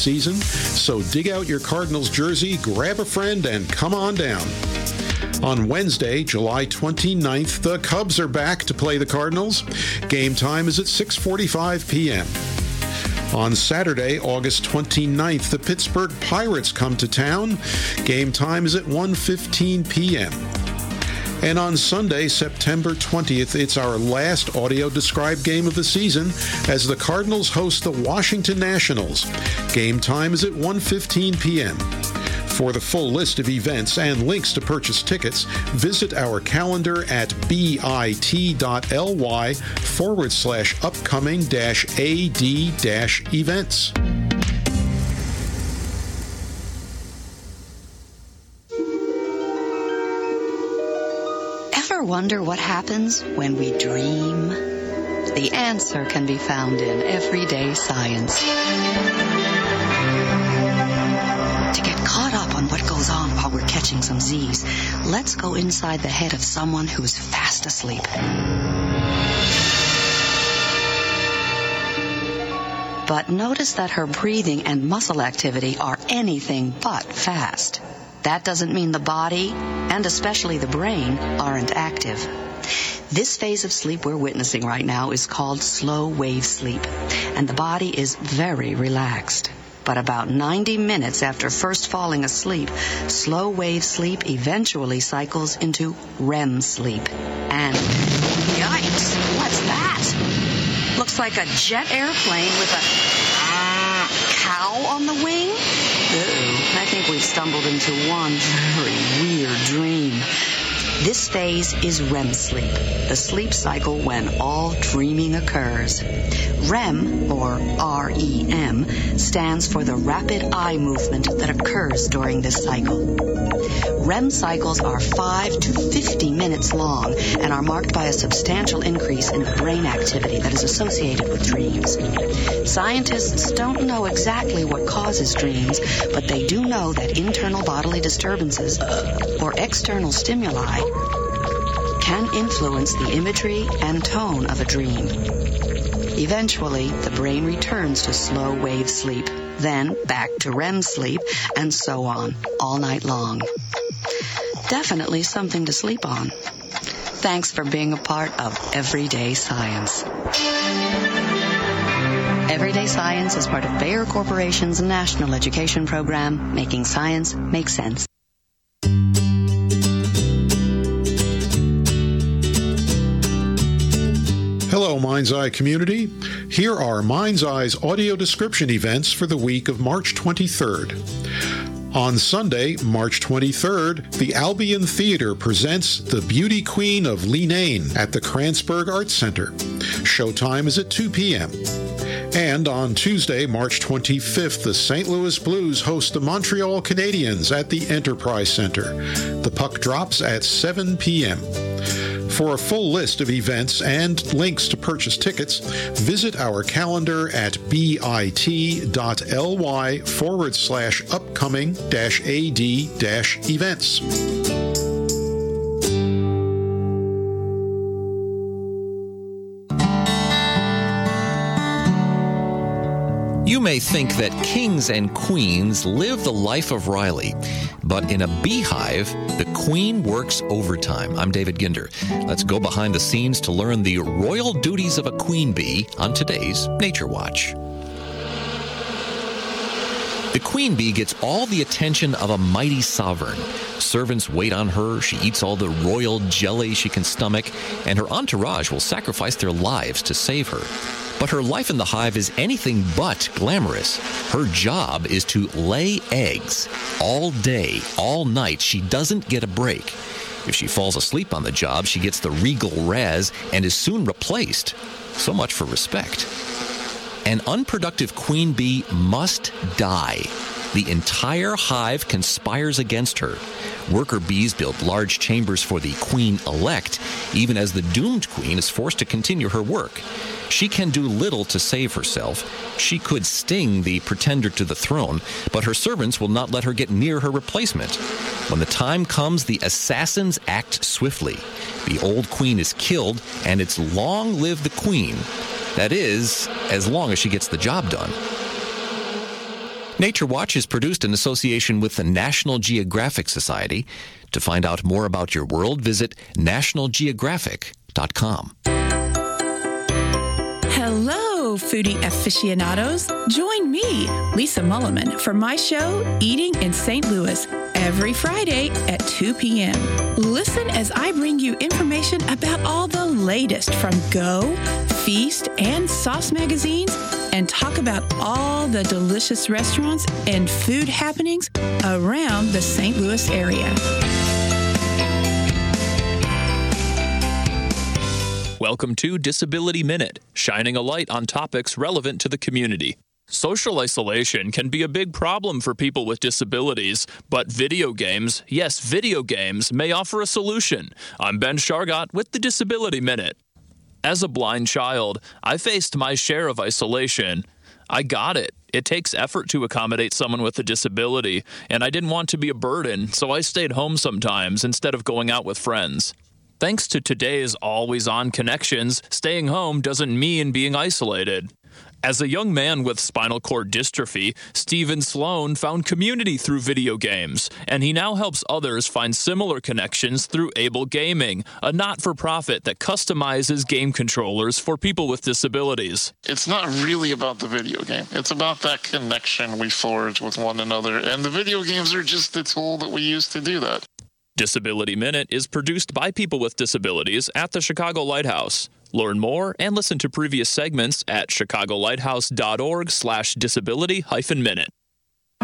season, so dig out your Cardinals jersey, grab a friend, and come on down. On Wednesday, July 29th, the Cubs are back to play the Cardinals. Game time is at 6:45 p.m. On Saturday, August 29th, the Pittsburgh Pirates come to town. Game time is at 1:15 p.m. And on Sunday, September 20th, it's our last audio-described game of the season as the Cardinals host the Washington Nationals. Game time is at 1:15 p.m. For the full list of events and links to purchase tickets, visit our calendar at bit.ly/upcoming-ad-events. Ever wonder what happens when we dream? The answer can be found in Everyday Science. To get caught up on what goes on while we're catching some Z's, let's go inside the head of someone who's fast asleep. But notice that her breathing and muscle activity are anything but fast. That doesn't mean the body, and especially the brain, aren't active. This phase of sleep we're witnessing right now is called slow wave sleep, and the body is very relaxed. But about 90 minutes after first falling asleep, slow wave sleep eventually cycles into REM sleep. And, yikes, what's that? Looks like a jet airplane with a cow on the wing? Uh-oh, I think we've stumbled into one very weird dream. This phase is REM sleep, the sleep cycle when all dreaming occurs. REM, or REM, stands for the rapid eye movement that occurs during this cycle. REM cycles are 5 to 50 minutes long and are marked by a substantial increase in brain activity that is associated with dreams. Scientists don't know exactly what causes dreams, but they do know that internal bodily disturbances or external stimuli can influence the imagery and tone of a dream. Eventually, the brain returns to slow wave sleep, then back to REM sleep, and so on, all night long. Definitely something to sleep on. Thanks for being a part of Everyday Science. Everyday Science is part of Bayer Corporation's national education program, making science make sense. Hello, Mind's Eye community. Here are Mind's Eye's audio description events for the week of March 23rd. On Sunday, March 23rd, the Albion Theater presents The Beauty Queen of Leenane at the Kranzberg Arts Center. Showtime is at 2 p.m. And on Tuesday, March 25th, the St. Louis Blues host the Montreal Canadiens at the Enterprise Center. The puck drops at 7 p.m. For a full list of events and links to purchase tickets, visit our calendar at bit.ly/upcoming-ad-events. You may think that kings and queens live the life of Riley, but in a beehive, the queen works overtime. I'm David Ginder. Let's go behind the scenes to learn the royal duties of a queen bee on today's Nature Watch. The queen bee gets all the attention of a mighty sovereign. Servants wait on her, she eats all the royal jelly she can stomach, and her entourage will sacrifice their lives to save her. But her life in the hive is anything but glamorous. Her job is to lay eggs. All day, all night, she doesn't get a break. If she falls asleep on the job, she gets the regal razz and is soon replaced. So much for respect. An unproductive queen bee must die. The entire hive conspires against her. Worker bees build large chambers for the queen-elect, even as the doomed queen is forced to continue her work. She can do little to save herself. She could sting the pretender to the throne, but her servants will not let her get near her replacement. When the time comes, the assassins act swiftly. The old queen is killed, and it's long live the queen. That is, as long as she gets the job done. Nature Watch is produced in association with the National Geographic Society. To find out more about your world, visit nationalgeographic.com. Hello, foodie aficionados. Join me, Lisa Mulliman, for my show, Eating in St. Louis, every Friday at 2 p.m. Listen as I bring you information about all the latest from Go, Feast, and Sauce magazines, and talk about all the delicious restaurants and food happenings around the St. Louis area. Welcome to Disability Minute, shining a light on topics relevant to the community. Social isolation can be a big problem for people with disabilities, but video games, yes, video games, may offer a solution. I'm Ben Shargott with the Disability Minute. As a blind child, I faced my share of isolation. I got it. It takes effort to accommodate someone with a disability, and I didn't want to be a burden, so I stayed home sometimes instead of going out with friends. Thanks to today's always-on connections, staying home doesn't mean being isolated. As a young man with spinal cord dystrophy, Stephen Sloan found community through video games, and he now helps others find similar connections through Able Gaming, a not-for-profit that customizes game controllers for people with disabilities. It's not really about the video game. It's about that connection we forge with one another, and the video games are just the tool that we use to do that. Disability Minute is produced by people with disabilities at the Chicago Lighthouse. Learn more and listen to previous segments at chicagolighthouse.org/disability-minute.